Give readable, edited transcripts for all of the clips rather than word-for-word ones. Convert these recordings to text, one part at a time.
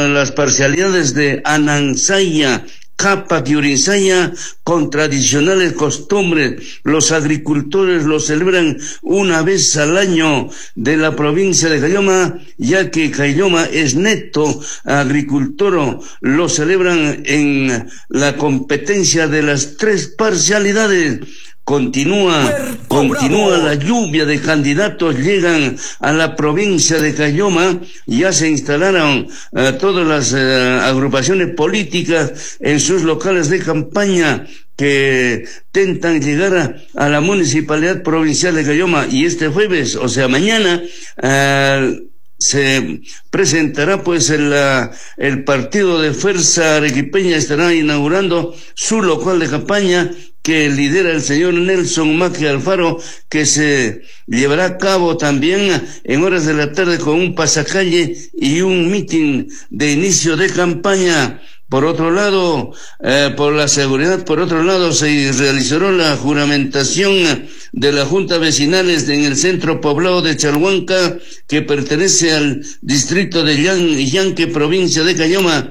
las parcialidades de Anansaya, Capa, Piurinsaya, con tradicionales costumbres. Los agricultores lo celebran una vez al año de la provincia de Caylloma, ya que Caylloma es neto agricultor. Lo celebran en la competencia de las 3 parcialidades. Continúa la lluvia de candidatos, llegan a la provincia de Caylloma, ya se instalaron todas las agrupaciones políticas en sus locales de campaña que intentan llegar a la municipalidad provincial de Caylloma, y este jueves, o sea mañana, se presentará pues el partido de Fuerza Arequipeña, estará inaugurando su local de campaña que lidera el señor Nelson Macri Alfaro, que se llevará a cabo también en horas de la tarde con un pasacalle y un mitin de inicio de campaña. Por otro lado, por la seguridad, se realizó la juramentación de las juntas vecinales en el centro poblado de Chalhuanca, que pertenece al distrito de Llanque, provincia de Caylloma,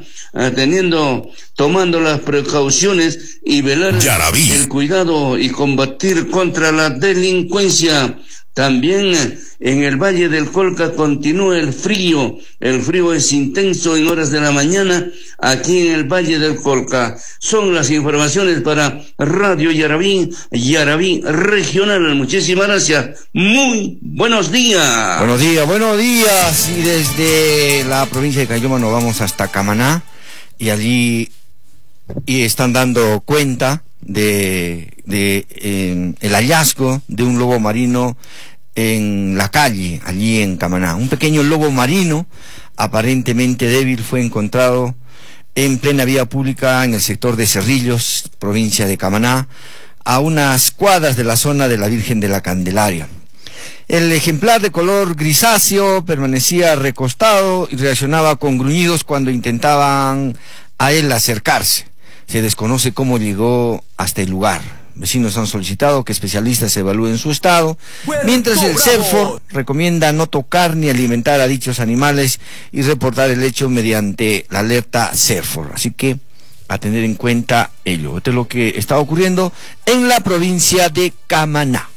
tomando las precauciones y velar el cuidado y combatir contra la delincuencia. También en el Valle del Colca continúa el frío es intenso en horas de la mañana aquí en el Valle del Colca. Son las informaciones para Radio Yarabí Regional. Muchísimas gracias. Muy buenos días. Buenos días. Y desde la provincia de Caylloma nos vamos hasta Camaná, y allí están dando cuenta de el hallazgo de un lobo marino en la calle, allí en Camaná. Un pequeño lobo marino, aparentemente débil, fue encontrado en plena vía pública en el sector de Cerrillos, provincia de Camaná, a unas cuadras de la zona de la Virgen de la Candelaria. El ejemplar, de color grisáceo, permanecía recostado y reaccionaba con gruñidos cuando intentaban a él acercarse. Se desconoce cómo llegó hasta el lugar. Vecinos han solicitado que especialistas evalúen su estado, mientras el CERFOR recomienda no tocar ni alimentar a dichos animales y reportar el hecho mediante la alerta CERFOR. Así que a tener en cuenta ello. Esto es lo que está ocurriendo en la provincia de Camaná.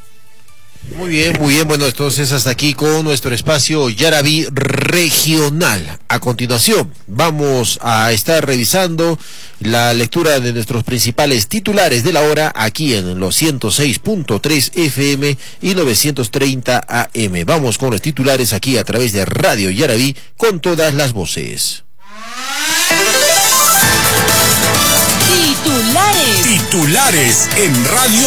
Muy bien. Bueno, entonces hasta aquí con nuestro espacio Yarabí Regional. A continuación, vamos a estar revisando la lectura de nuestros principales titulares de la hora aquí en los 106.3 FM y 930 AM. Vamos con los titulares aquí a través de Radio Yarabí con todas las voces. Titulares en Radio